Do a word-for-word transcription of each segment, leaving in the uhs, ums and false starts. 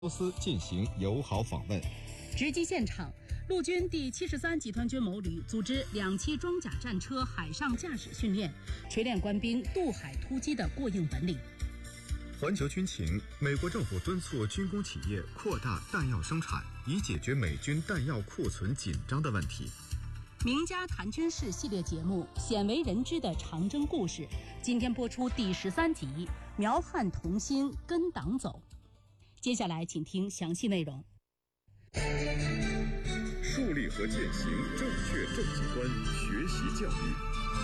俄罗斯进行友好访问。 直击现场，陆军第七十三集团军某旅组织两栖装甲战车海上驾驶训练，锤炼官兵渡海突击的过硬本领。 环球军情，美国政府敦促军工企业扩大弹药生产，以解决美军弹药库存紧张的问题。 名家谈军事系列节目《鲜为人知的长征故事》，今天播出第十三集《苗汉同心跟党走》。接下来请听详细内容。 树立和践行正确政绩观，学习教育。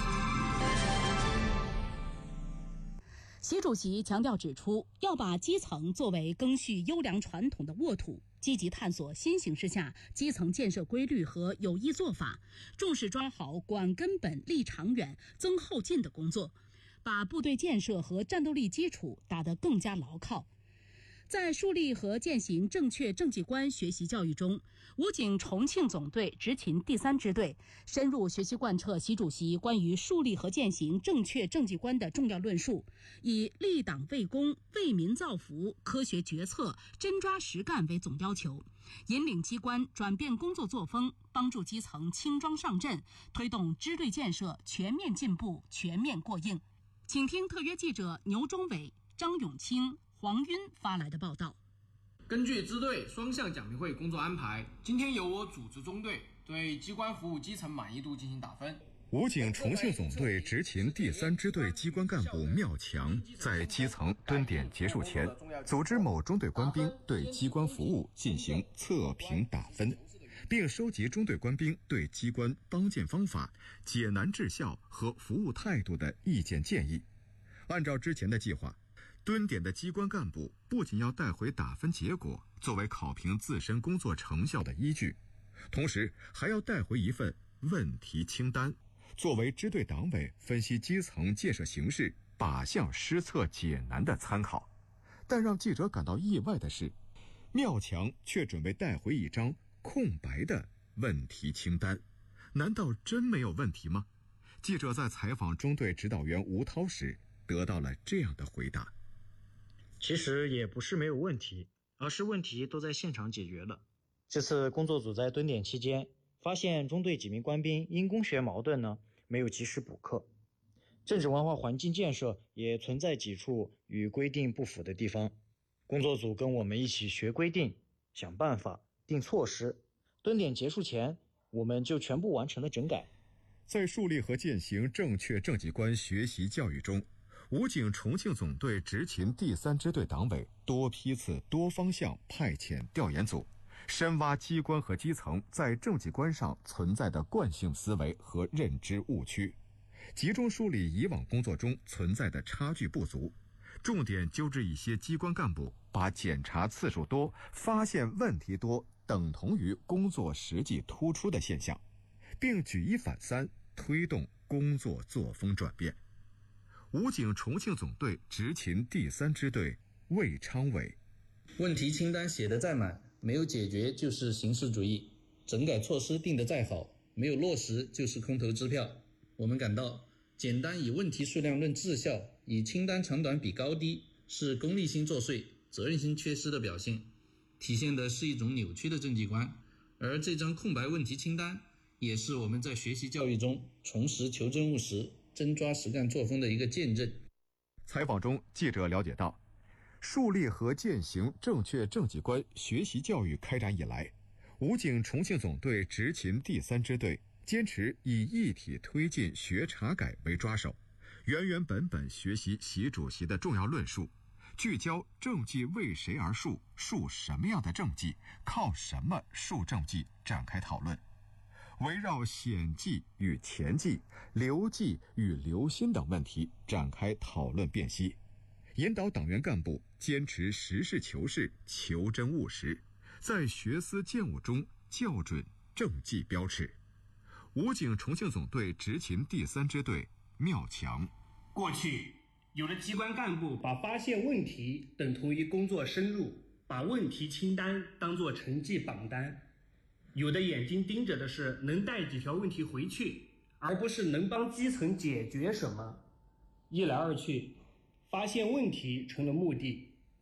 习主席强调指出，要把基层作为赓续优良传统的沃土，积极探索新形势下基层建设规律和有益做法，重视抓好管根本、立长远、增后劲的工作，把部队建设和战斗力基础打得更加牢靠。在树立和践行正确政绩观学习教育中，武警重庆总队执勤第三支队深入学习贯彻习主席关于树立和践行正确政绩观的重要论述，以立党为公、为民造福、科学决策、真抓实干为总要求，引领机关转变工作作风，帮助基层轻装上阵，推动支队建设全面进步、全面过硬。请听特约记者牛忠伟、张永清、黄晕发来的报道。 根据支队双向讲评会工作安排，今天由我组织中队对机关服务基层满意度进行打分。 武警重庆总队执勤第三支队机关干部缪强在基层蹲点结束前，组织某中队官兵对机关服务进行测评打分，并收集中队官兵对机关帮建方法、解难治效和服务态度的意见建议。按照之前的计划，蹲点的机关干部不仅要带回打分结果作为考评自身工作成效的依据，同时还要带回一份问题清单，作为支队党委分析基层建设形势、靶向施策解难的参考。但让记者感到意外的是，缪强却准备带回一张空白的问题清单。难道真没有问题吗？记者在采访中队指导员吴涛时得到了这样的回答。 其实也不是没有问题，而是问题都在现场解决了。这次工作组在蹲点期间，发现中队几名官兵因工学矛盾呢，没有及时补课。政治文化环境建设也存在几处与规定不符的地方。工作组跟我们一起学规定，想办法，定措施。蹲点结束前，我们就全部完成了整改。 在树立和践行正确政绩观学习教育中，武警重庆总队执勤第三支队党委多批次多方向派遣调研组，深挖机关和基层在政绩观上存在的惯性思维和认知误区，集中梳理以往工作中存在的差距不足，重点纠正一些机关干部把检查次数多、发现问题多等同于工作实际突出的现象，并举一反三，推动工作作风转变。武警重庆总队执勤第三支队魏昌伟， 问题清单写得再满，没有解决就是形式主义，整改措施定得再好，没有落实就是空头支票。我们感到简单以问题数量论质效，以清单长短比高低，是功利心作祟、责任心缺失的表现，体现的是一种扭曲的政绩观。而这张空白问题清单也是我们在学习教育中重拾求真务实、真抓实干作风的一个见证。 采访中，记者了解到，树立和践行正确政绩观学习教育开展以来，武警重庆总队执勤第三支队坚持以一体推进学查改为抓手，原原本本学习习主席的重要论述，聚焦政绩为谁而树，树什么样的政绩，靠什么树政绩展开讨论，围绕显绩与前绩、留绩与留心等问题展开讨论辨析，引导党员干部坚持实事求是、求真务实，在学思践务中校准政绩标尺。武警重庆总队执勤第三支队缪强， 过去有的机关干部把发现问题等同于工作深入，把问题清单当作成绩榜单，有的眼睛盯着的是能带几条问题回去，而不是能帮基层解决什么。一来二去，发现问题成了目的，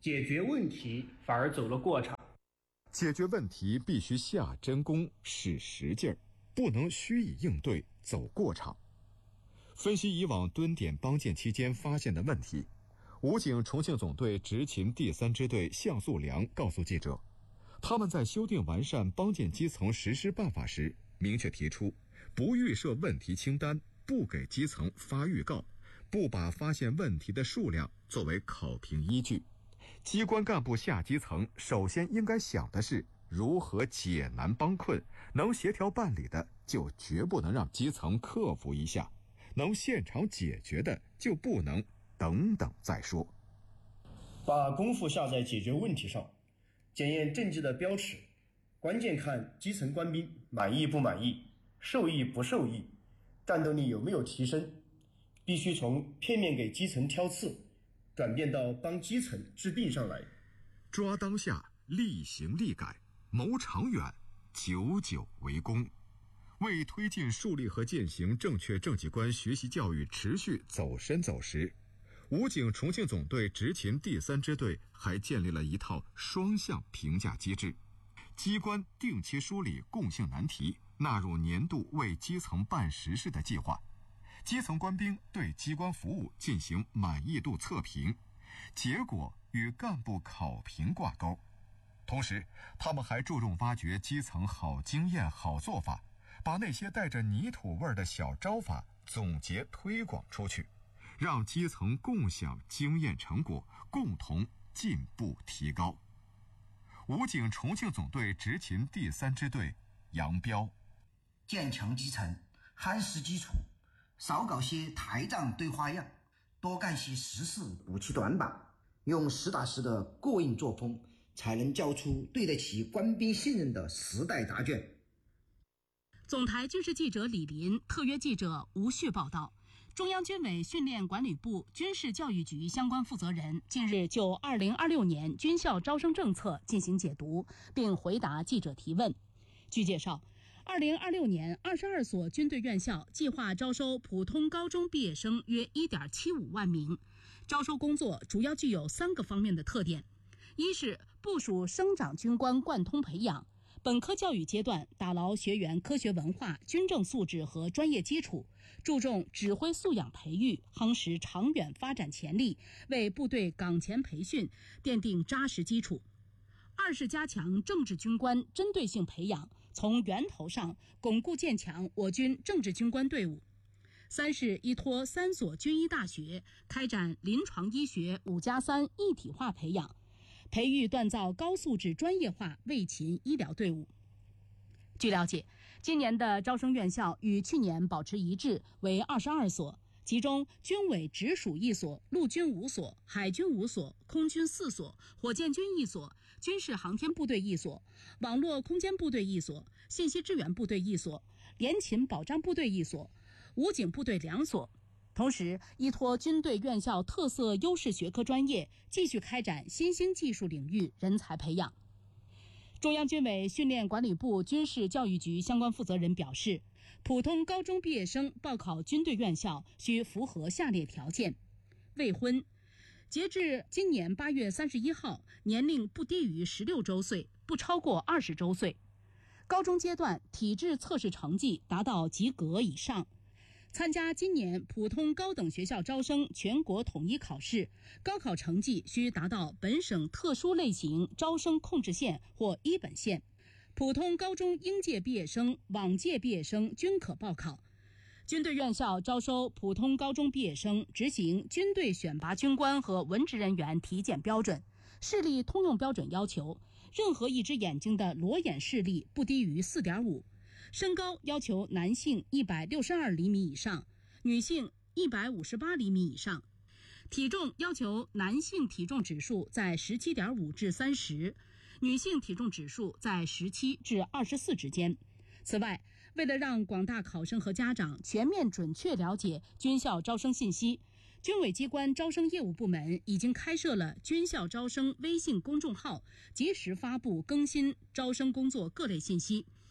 解决问题反而走了过场。 解决问题必须下真功、使实劲儿，不能虚以应对、走过场。分析以往蹲点帮建期间发现的问题，武警重庆总队执勤第三支队向素良告诉记者，他们在修订完善帮建基层实施办法时，明确提出不预设问题清单，不给基层发预告，不把发现问题的数量作为考评依据。机关干部下基层首先应该想的是如何解难帮困，能协调办理的就绝不能让基层克服一下，能现场解决的就不能等等再说。 把功夫下在解决问题上，检验政绩的标尺，关键看基层官兵满意不满意，受益不受益，战斗力有没有提升。必须从片面给基层挑刺，转变到帮基层治病上来。 抓当下，立行立改，谋长远，久久为功。为推进树立和践行正确政绩观学习教育持续走深走实，武警重庆总队执勤第三支队还建立了一套双向评价机制，机关定期梳理共性难题，纳入年度为基层办实事的计划。基层官兵对机关服务进行满意度测评，结果与干部考评挂钩。同时，他们还注重挖掘基层好经验、好做法，把那些带着泥土味的小招法总结推广出去，让基层共享经验成果，共同进步提高。武警重庆总队执勤第三支队杨彪： 建强基层，夯实基础，少搞些台账对花样，多干些实事补齐短板，用实打实的过硬作风，才能交出对得起官兵信任的时代答卷。 总台军事记者李林，特约记者吴旭报道。中央军委训练管理部军事教育局相关负责人近日就二零二六年军校招生政策进行解读，并回答记者提问。据介绍，二零二六年二十二所军队院校计划招收普通高中毕业生约 一点七五万名，招收工作主要具有三个方面的特点：一是部署生长军官贯通培养，本科教育阶段打牢学员科学文化、军政素质和专业基础，注重指挥素养培育，夯实长远发展潜力，为部队岗前培训奠定扎实基础。二是加强政治军官针对性培养，从源头上巩固建强我军政治军官队伍。三是依托三所军医大学，开展临床医学五加三一体化培养，培育锻造高素质专业化卫勤医疗队伍。据了解，今年的招生院校与去年保持一致，为二十二所，其中军委直属一所，陆军五所，海军五所，空军四所，火箭军一所，军事航天部队一所，网络空间部队一所，信息支援部队一所，联勤保障部队一所，武警部队两所。同时，依托军队院校特色优势学科专业，继续开展新兴技术领域人才培养。中央军委训练管理部军事教育局相关负责人表示，普通高中毕业生报考军队院校需符合下列条件：未婚，截至今年八月三十一号，年龄不低于十六周岁，不超过二十周岁；高中阶段体质测试成绩达到及格以上。参加今年普通高等学校招生全国统一考试，高考成绩需达到本省特殊类型招生控制线或一本线。普通高中应届毕业生、往届毕业生均可报考。军队院校招收普通高中毕业生，执行军队选拔军官和文职人员体检标准、视力通用标准要求，任何一只眼睛的裸眼视力不低于 四点五。身高要求男性一百六十二厘米以上，女性一百五十八厘米以上。体重要求男性体重指数在 十七点五 至三十，女性体重指数在十七至二十四之间。此外，为了让广大考生和家长全面准确了解军校招生信息，军委机关招生业务部门已经开设了军校招生微信公众号，及时发布更新招生工作各类信息。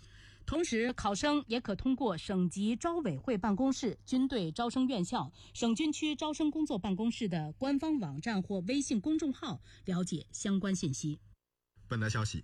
同时，考生也可通过省级招委会办公室、军队招生院校、省军区招生工作办公室的官方网站或微信公众号了解相关信息。 本台消息，